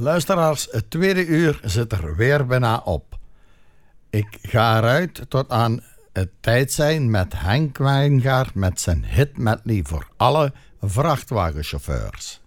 Luisteraars, het tweede uur zit er weer bijna op. Ik ga eruit tot aan het tijd zijn met Henk Wijngaard met zijn hit medley voor alle vrachtwagenchauffeurs.